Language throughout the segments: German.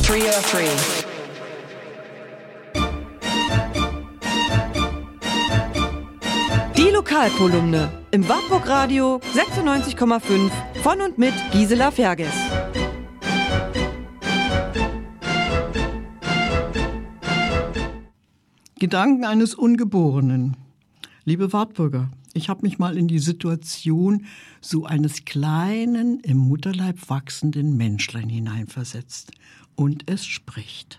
303. Die Lokalkolumne im Wartburg Radio 96,5 von und mit Gisela Ferges. Gedanken eines Ungeborenen. Liebe Wartburger, ich habe mich mal in die Situation so eines kleinen, im Mutterleib wachsenden Menschlein hineinversetzt. Und es spricht.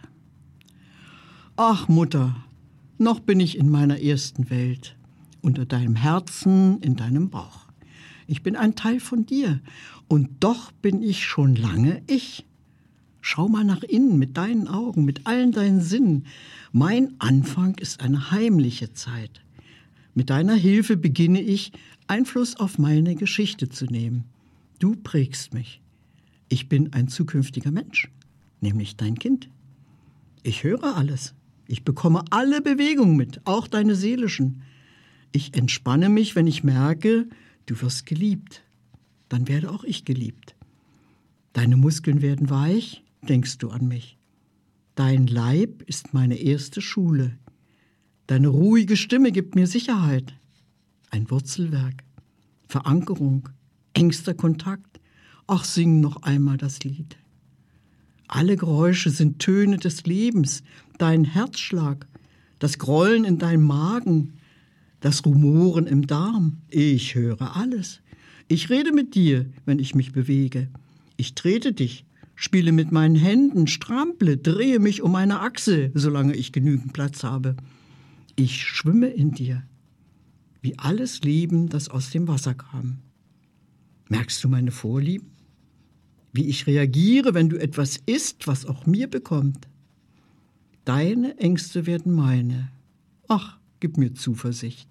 Ach Mutter, noch bin ich in meiner ersten Welt, unter deinem Herzen, in deinem Bauch. Ich bin ein Teil von dir und doch bin ich schon lange ich. Schau mal nach innen mit deinen Augen, mit allen deinen Sinnen. Mein Anfang ist eine heimliche Zeit. Mit deiner Hilfe beginne ich, Einfluss auf meine Geschichte zu nehmen. Du prägst mich. Ich bin ein zukünftiger Mensch, nämlich dein Kind. Ich höre alles. Ich bekomme alle Bewegungen mit, auch deine seelischen. Ich entspanne mich, wenn ich merke, du wirst geliebt. Dann werde auch ich geliebt. Deine Muskeln werden weich, denkst du an mich. Dein Leib ist meine erste Schule. Deine ruhige Stimme gibt mir Sicherheit. Ein Wurzelwerk, Verankerung, engster Kontakt. Ach, sing noch einmal das Lied. Alle Geräusche sind Töne des Lebens. Dein Herzschlag, das Grollen in deinem Magen, das Rumoren im Darm. Ich höre alles. Ich rede mit dir, wenn ich mich bewege. Ich trete dich, spiele mit meinen Händen, strample, drehe mich um meine Achse, solange ich genügend Platz habe. Ich schwimme in dir, wie alles Leben, das aus dem Wasser kam. Merkst du meine Vorlieben? Wie ich reagiere, wenn du etwas isst, was auch mir bekommt? Deine Ängste werden meine. Ach, gib mir Zuversicht.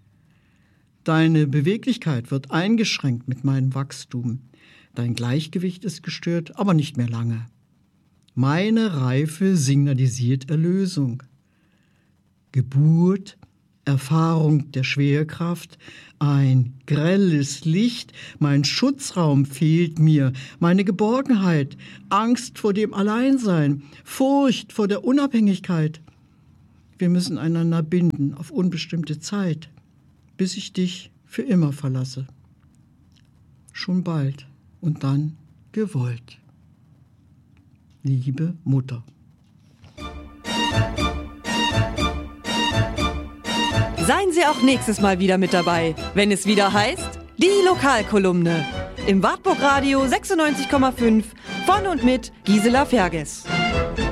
Deine Beweglichkeit wird eingeschränkt mit meinem Wachstum. Dein Gleichgewicht ist gestört, aber nicht mehr lange. Meine Reife signalisiert Erlösung. Geburt, Erfahrung der Schwerkraft, ein grelles Licht, mein Schutzraum fehlt mir, meine Geborgenheit, Angst vor dem Alleinsein, Furcht vor der Unabhängigkeit. Wir müssen einander binden auf unbestimmte Zeit, bis ich dich für immer verlasse. Schon bald und dann gewollt. Liebe Mutter. Seien Sie auch nächstes Mal wieder mit dabei, wenn es wieder heißt, die Lokalkolumne im Wartburg Radio 96,5 von und mit Gisela Ferges.